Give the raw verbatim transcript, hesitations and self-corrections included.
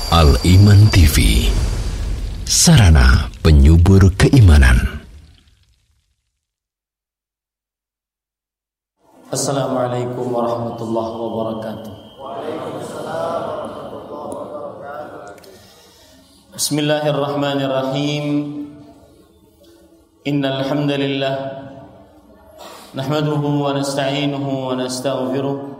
Al-Iman T V, sarana penyubur keimanan. Assalamualaikum warahmatullahi wabarakatuh. Bismillahirrahmanirrahim. Innal hamdalillah nahmaduhu wa nasta'inuhu wa nastaghfiruh